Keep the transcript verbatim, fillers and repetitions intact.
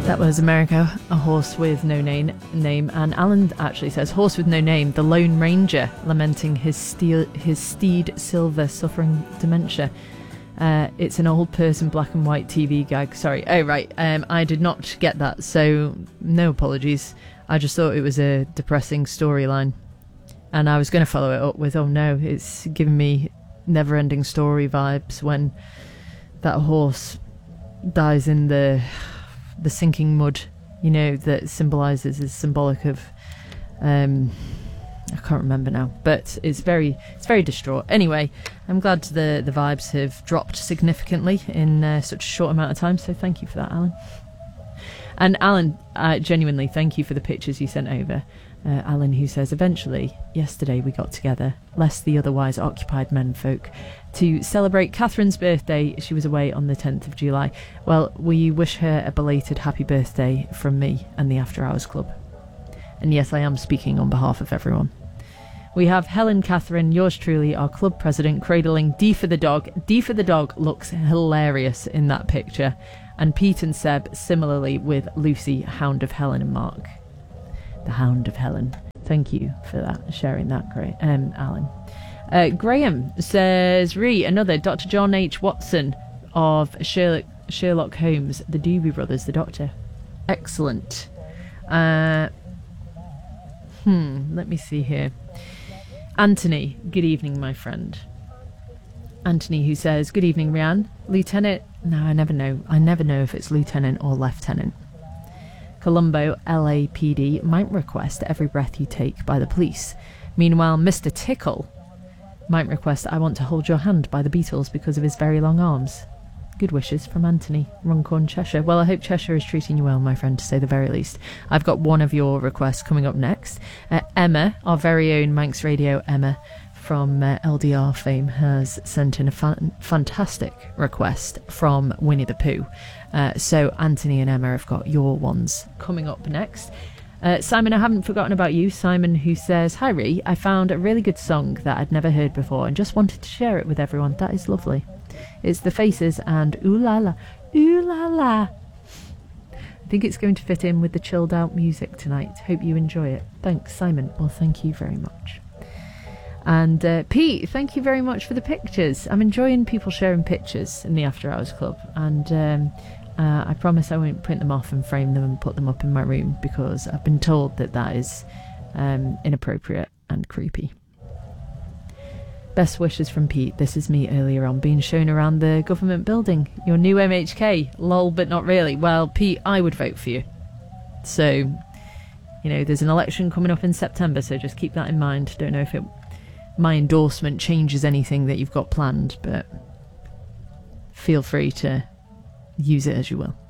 That was America, a horse with no name, name, and Alan actually says, horse with no name, the Lone Ranger, lamenting his, steel, his steed Silver suffering dementia. Uh, it's an old person black and white T V gag. Sorry. Oh, right. Um, I did not get that, so no apologies. I just thought it was a depressing storyline. And I was going to follow it up with, oh no, it's giving me never-ending story vibes when that horse dies in the... the sinking mud, you know, that symbolises, is symbolic of um I can't remember now, but it's very it's very distraught. Anyway, I'm glad the the vibes have dropped significantly in uh, such a short amount of time, so thank you for that, Alan. And Alan, uh, genuinely thank you for the pictures you sent over. uh, Alan, who says, eventually yesterday we got together, less the otherwise occupied menfolk, to celebrate Catherine's birthday. She was away on the tenth of July. Well, we wish her a belated happy birthday from me and the After Hours Club. And yes, I am speaking on behalf of everyone. We have Helen Catherine, yours truly, our club president, cradling D for the dog. D for the dog looks hilarious in that picture. And Pete and Seb similarly with Lucy, Hound of Helen, and Mark, the Hound of Helen. Thank you for that, sharing that, great, um, Alan. Uh, Graham says, re, another Doctor John H. Watson of Sherlock, Sherlock Holmes, the Doobie Brothers, the Doctor. Excellent. Uh, hmm, let me see here. Anthony, good evening, my friend. Anthony, who says, good evening, Rianne. Lieutenant, no, I never know. I never know if it's lieutenant or lieutenant. Colombo, L A P D, might request Every Breath You Take by the Police. Meanwhile, Mister Tickle might request I Want to Hold Your Hand by the Beatles because of his very long arms. Good wishes from Anthony, Runcorn, Cheshire. Well, I hope Cheshire is treating you well, my friend, to say the very least. I've got one of your requests coming up next. Uh, Emma, our very own Manx Radio Emma from uh, L D R fame, has sent in a fan- fantastic request from Winnie the Pooh. Uh, so Anthony and Emma have got your ones coming up next. Uh, Simon, I haven't forgotten about you. Simon, who says, hi Ree, I found a really good song that I'd never heard before and just wanted to share it with everyone. That is lovely. It's The Faces and Ooh La La, Ooh La La. I think it's going to fit in with the chilled out music tonight. Hope you enjoy it. Thanks, Simon. Well, thank you very much. And uh, Pete, thank you very much for the pictures. I'm enjoying people sharing pictures in the After Hours Club, and um, uh, I promise I won't print them off and frame them and put them up in my room, because I've been told that that is um, inappropriate and creepy. Best wishes from Pete. This is me earlier on being shown around the government building. Your new M H K. Lol, but not really. Well, Pete, I would vote for you. So, you know, there's an election coming up in September, so just keep that in mind. Don't know if it, my endorsement changes anything that you've got planned, but feel free to use it as you will.